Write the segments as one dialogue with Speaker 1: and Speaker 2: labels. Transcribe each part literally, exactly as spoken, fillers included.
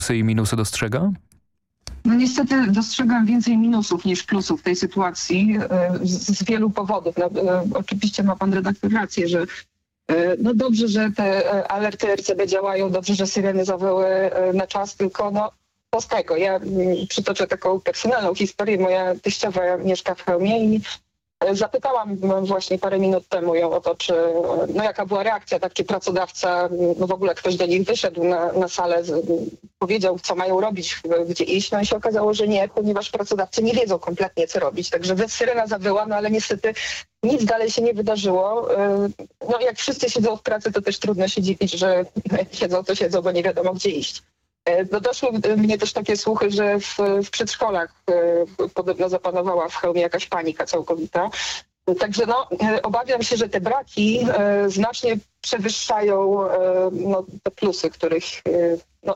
Speaker 1: plusy i minusy dostrzega?
Speaker 2: No niestety dostrzegam więcej minusów niż plusów w tej sytuacji z, z wielu powodów. No, oczywiście ma pan redaktor rację, że no dobrze, że te alerty R C B działają, dobrze, że syreny zawyły na czas, tylko no co z tego? Ja przytoczę taką personalną historię. Moja teściowa mieszka w Chełmie i zapytałam właśnie parę minut temu ją o to, czy, no jaka była reakcja, tak, czy pracodawca, no w ogóle ktoś do nich wyszedł na, na salę, z, powiedział, co mają robić, gdzie iść, no i się okazało, że nie, ponieważ pracodawcy nie wiedzą kompletnie, co robić. Także syrena zawyła, no ale niestety nic dalej się nie wydarzyło. No jak wszyscy siedzą w pracy, to też trudno się dziwić, że siedzą, to siedzą, bo nie wiadomo, gdzie iść. No doszły mnie też takie słuchy, że w, w przedszkolach podobno zapanowała w Chełmie jakaś panika całkowita. Także no, obawiam się, że te braki znacznie przewyższają no, te plusy, których no,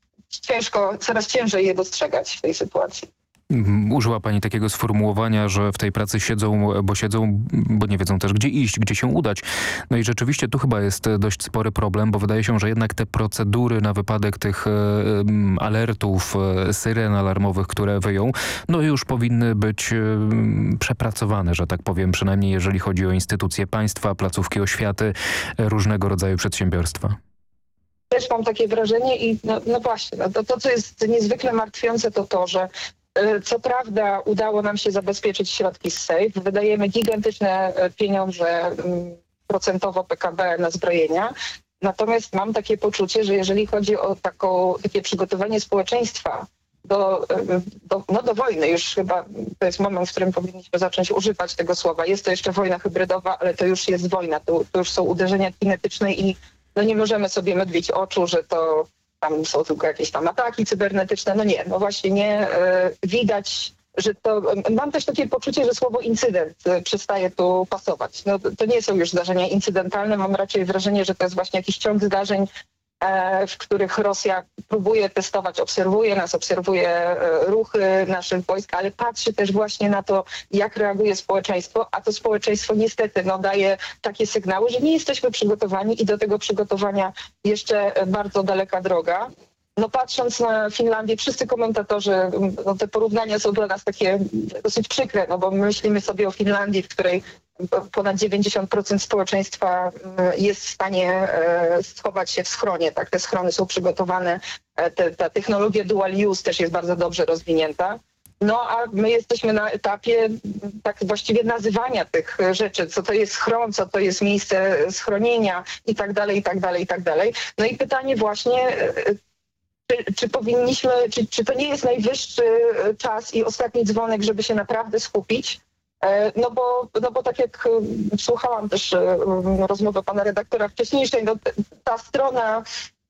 Speaker 2: ciężko, coraz ciężej je dostrzegać w tej sytuacji.
Speaker 1: Użyła pani takiego sformułowania, że w tej pracy siedzą, bo siedzą, bo nie wiedzą też, gdzie iść, gdzie się udać. No i rzeczywiście tu chyba jest dość spory problem, bo wydaje się, że jednak te procedury na wypadek tych um, alertów, syren alarmowych, które wyją, no już powinny być um, przepracowane, że tak powiem, przynajmniej jeżeli chodzi o instytucje państwa, placówki oświaty, różnego rodzaju przedsiębiorstwa.
Speaker 2: Też mam takie wrażenie i no, no właśnie, no, to, to co jest niezwykle martwiące, to to, że co prawda udało nam się zabezpieczyć środki z S A F E. Wydajemy gigantyczne pieniądze procentowo P K B na zbrojenia. Natomiast mam takie poczucie, że jeżeli chodzi o taką, takie przygotowanie społeczeństwa do, do, no do wojny, już chyba to jest moment, w którym powinniśmy zacząć używać tego słowa. Jest to jeszcze wojna hybrydowa, ale to już jest wojna. To, to już są uderzenia kinetyczne i no nie możemy sobie mydlić oczu, że to tam są tylko jakieś tam ataki cybernetyczne. No nie, no właśnie nie. Widać, że to... Mam też takie poczucie, że słowo incydent przestaje tu pasować. No, to nie są już zdarzenia incydentalne. Mam raczej wrażenie, że to jest właśnie jakiś ciąg zdarzeń, w których Rosja próbuje testować, obserwuje nas, obserwuje ruchy naszych wojsk, ale patrzy też właśnie na to, jak reaguje społeczeństwo, a to społeczeństwo niestety no, daje takie sygnały, że nie jesteśmy przygotowani i do tego przygotowania jeszcze bardzo daleka droga. No patrząc na Finlandię, wszyscy komentatorzy, no, te porównania są dla nas takie dosyć przykre, no bo my myślimy sobie o Finlandii, w której ponad dziewięćdziesiąt procent społeczeństwa jest w stanie schować się w schronie. Tak? Te schrony są przygotowane, te, ta technologia dual use też jest bardzo dobrze rozwinięta. No a my jesteśmy na etapie tak właściwie nazywania tych rzeczy, co to jest schron, co to jest miejsce schronienia i tak dalej, i tak dalej, i tak dalej. No i pytanie właśnie, czy, czy powinniśmy, czy, czy to nie jest najwyższy czas i ostatni dzwonek, żeby się naprawdę skupić? No bo, no bo tak jak słuchałam też rozmowy pana redaktora wcześniejszej, no ta strona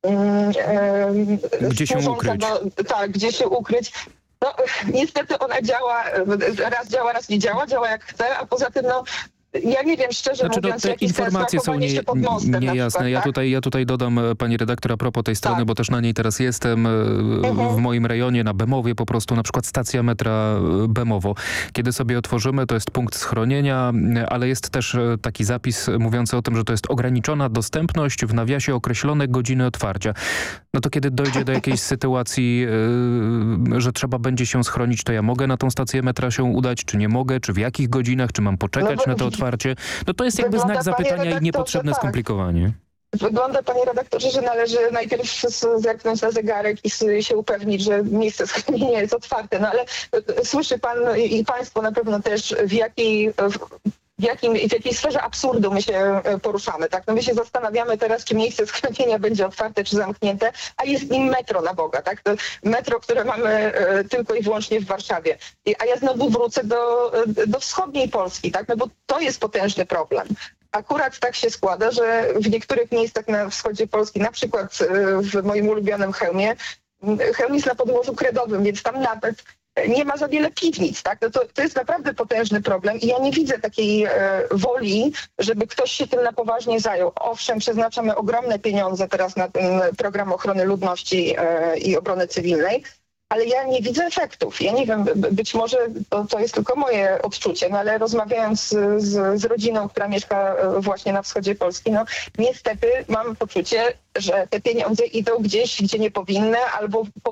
Speaker 1: gdzie się ukryć?
Speaker 2: Do, tak, gdzie się ukryć. No niestety ona działa, raz działa, raz nie działa, działa jak chce, a poza tym no ja nie wiem, szczerze
Speaker 1: znaczy,
Speaker 2: mówiąc,
Speaker 1: te
Speaker 2: jaki
Speaker 1: informacje są nie, niejasne. Przykład,
Speaker 2: ja,
Speaker 1: tak? tutaj, ja tutaj dodam pani redaktor a propos tej strony, tak. bo też na niej teraz jestem uh-huh. w moim rejonie, na Bemowie po prostu, na przykład stacja metra Bemowo. Kiedy sobie otworzymy, to jest punkt schronienia, ale jest też taki zapis mówiący o tym, że to jest ograniczona dostępność, w nawiasie określone godziny otwarcia. No to kiedy dojdzie do jakiejś sytuacji, że trzeba będzie się schronić, to ja mogę na tą stację metra się udać, czy nie mogę, czy w jakich godzinach, czy mam poczekać no, na to otwarcie. No to jest jakby znak zapytania i niepotrzebne tak. skomplikowanie.
Speaker 2: Wygląda, panie redaktorze, że należy najpierw zerknąć na zegarek i się upewnić, że miejsce schronienia jest otwarte. No ale słyszy pan i państwo na pewno też, w jakiej... W, jakim, w jakiej sferze absurdu my się poruszamy, tak? No my się zastanawiamy teraz, czy miejsce schronienia będzie otwarte, czy zamknięte, a jest nim metro na Boga, tak? To metro, które mamy tylko i wyłącznie w Warszawie. A ja znowu wrócę do, do wschodniej Polski, tak? No bo to jest potężny problem. Akurat tak się składa, że w niektórych miejscach na wschodzie Polski, na przykład w moim ulubionym Chełmie, Chełm jest na podłożu kredowym, więc tam nawet nie ma za wiele piwnic, tak? No to, to jest naprawdę potężny problem i ja nie widzę takiej e, woli, żeby ktoś się tym na poważnie zajął. Owszem, przeznaczamy ogromne pieniądze teraz na ten program ochrony ludności e, i obrony cywilnej, ale ja nie widzę efektów. Ja nie wiem, być może to, to jest tylko moje odczucie, no ale rozmawiając z, z rodziną, która mieszka właśnie na wschodzie Polski, no niestety mam poczucie, że te pieniądze idą gdzieś, gdzie nie powinny, albo po